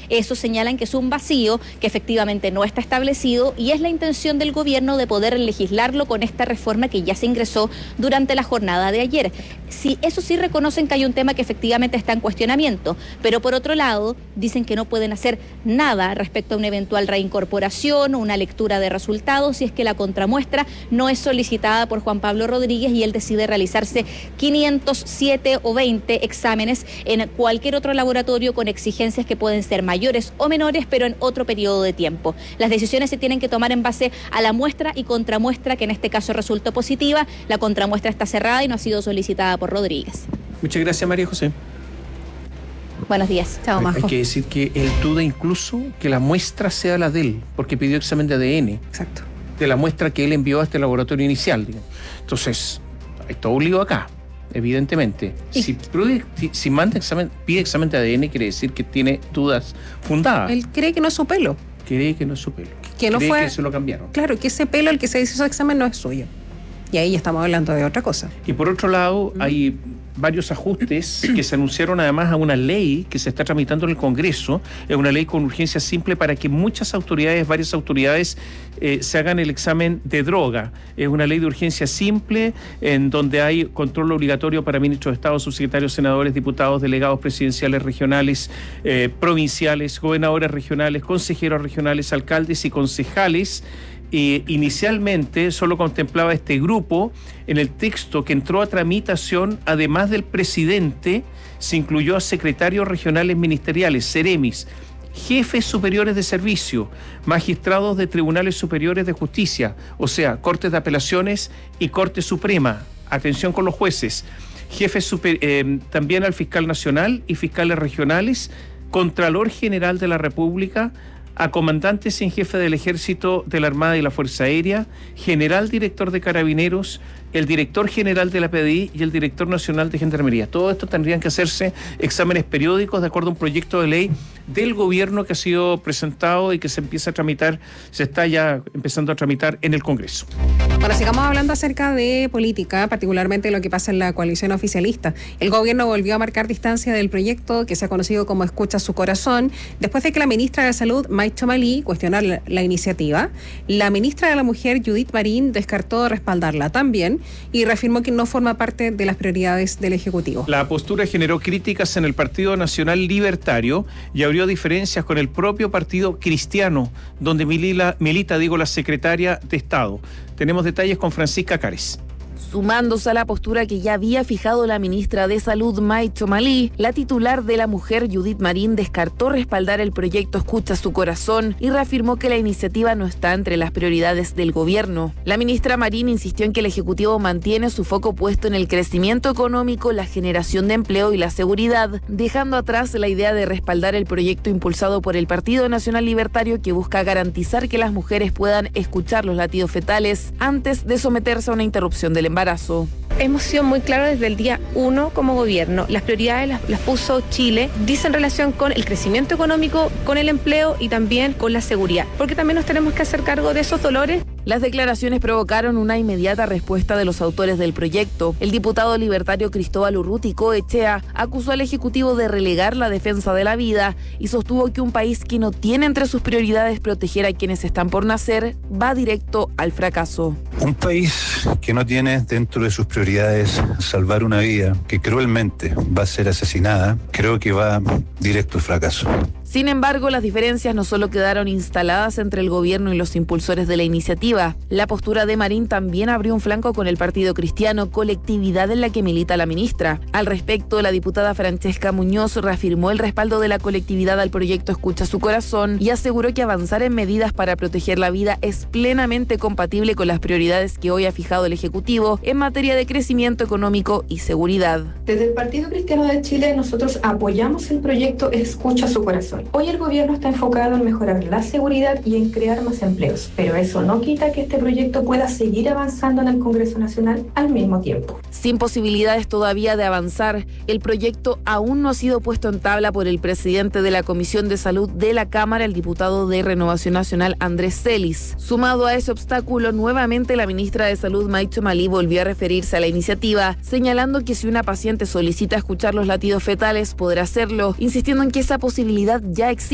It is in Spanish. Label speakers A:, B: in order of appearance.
A: Eso señalan que es un vacío que efectivamente no está establecido y es la intención del gobierno de poder legislarlo con esta reforma que ya se ingresó durante la jornada de ayer. Sí, eso sí reconocen que hay un tema que efectivamente está en cuestionamiento, pero por otro lado dicen que no pueden hacer nada respecto a una eventual reincorporación o una lectura de resultados si es que la contramuestra no es solicitada por Juan Pablo Rodríguez y él decide realizarse 507 o 20 exámenes en cualquier otro laboratorio con exigencias que pueden ser mayores o menores, pero en otro periodo de tiempo. Las decisiones se tienen que tomar en base a la muestra y contramuestra, que en este caso resultó positiva. La contramuestra está cerrada y no ha sido solicitada por Rodríguez.
B: Muchas gracias, María José.
A: Buenos días. Chao, Majo.
B: Hay que decir que él duda incluso que la muestra sea la de él, porque pidió examen de ADN.
C: Exacto.
B: De la muestra que él envió a este laboratorio inicial, digamos. Entonces, hay todo un lío acá, evidentemente. Si pide examen de ADN, quiere decir que tiene dudas fundadas.
C: Él cree que no es su pelo.
B: Cree que no es su pelo.
C: Que no
B: cree
C: fue,
B: que se lo cambiaron.
C: Claro, que ese pelo al que se hizo ese examen no es suyo. Y ahí ya estamos hablando de otra cosa.
B: Y por otro lado, hay varios ajustes que se anunciaron además a una ley que se está tramitando en el Congreso. Es una ley con urgencia simple para que varias autoridades se hagan el examen de droga. Es una ley de urgencia simple en donde hay control obligatorio para ministros de Estado, subsecretarios, senadores, diputados, delegados presidenciales regionales, provinciales, gobernadores regionales, consejeros regionales, alcaldes y concejales. Inicialmente solo contemplaba este grupo. En el texto que entró a tramitación, además del presidente, se incluyó a secretarios regionales ministeriales, seremis, jefes superiores de servicio, magistrados de tribunales superiores de justicia, o sea, Cortes de Apelaciones y Corte Suprema. Atención con los jueces. También al fiscal nacional y fiscales regionales, Contralor General de la República, a comandantes en jefe del Ejército, de la Armada y la Fuerza Aérea, general director de Carabineros, el director general de la PDI y el director nacional de Gendarmería. Todo esto tendrían que hacerse exámenes periódicos de acuerdo a un proyecto de ley del gobierno que ha sido presentado y que se está ya empezando a tramitar en el Congreso.
C: Bueno, sigamos hablando acerca de política, particularmente lo que pasa en la coalición oficialista. El gobierno volvió a marcar distancia del proyecto que se ha conocido como Escucha su Corazón, después de que la ministra de Salud, May Twomaly, cuestionara la iniciativa. La ministra de la Mujer, Judith Marín, descartó respaldarla también y reafirmó que no forma parte de las prioridades del Ejecutivo.
B: La postura generó críticas en el Partido Nacional Libertario y abrió diferencias con el propio Partido Cristiano, donde milita la secretaria de Estado. Tenemos detalles con Francisca Cares.
D: Sumándose a la postura que ya había fijado la ministra de Salud, May Twomaly, la titular de la Mujer, Judith Marín, descartó respaldar el proyecto Escucha su Corazón y reafirmó que la iniciativa no está entre las prioridades del gobierno. La ministra Marín insistió en que el Ejecutivo mantiene su foco puesto en el crecimiento económico, la generación de empleo y la seguridad, dejando atrás la idea de respaldar el proyecto impulsado por el Partido Nacional Libertario que busca garantizar que las mujeres puedan escuchar los latidos fetales antes de someterse a una interrupción del embarazo.
E: Hemos sido muy claros desde el día 1 como gobierno. Las prioridades las puso Chile, dice en relación con el crecimiento económico, con el empleo y también con la seguridad, porque también nos tenemos que hacer cargo de esos dolores.
D: Las declaraciones provocaron una inmediata respuesta de los autores del proyecto. El diputado libertario Cristóbal Urruti Coechea acusó al Ejecutivo de relegar la defensa de la vida y sostuvo que un país que no tiene entre sus prioridades proteger a quienes están por nacer va directo al fracaso.
F: Un país que no tiene dentro de sus prioridades salvar una vida que cruelmente va a ser asesinada, creo que va directo al fracaso.
D: Sin embargo, las diferencias no solo quedaron instaladas entre el gobierno y los impulsores de la iniciativa. La postura de Marín también abrió un flanco con el Partido Cristiano, colectividad en la que milita la ministra. Al respecto, la diputada Francesca Muñoz reafirmó el respaldo de la colectividad al proyecto Escucha su Corazón y aseguró que avanzar en medidas para proteger la vida es plenamente compatible con las prioridades que hoy ha fijado el Ejecutivo en materia de crecimiento económico y seguridad.
G: Desde el Partido Cristiano de Chile nosotros apoyamos el proyecto Escucha su Corazón. Hoy el gobierno está enfocado en mejorar la seguridad y en crear más empleos, pero eso no quita que este proyecto pueda seguir avanzando en el Congreso Nacional al mismo tiempo.
D: Sin posibilidades todavía de avanzar, el proyecto aún no ha sido puesto en tabla por el presidente de la Comisión de Salud de la Cámara, el diputado de Renovación Nacional, Andrés Celis. Sumado a ese obstáculo, nuevamente la ministra de Salud, May Twomaly, volvió a referirse a la iniciativa, señalando que si una paciente solicita escuchar los latidos fetales, podrá hacerlo, insistiendo en que esa posibilidad ya existe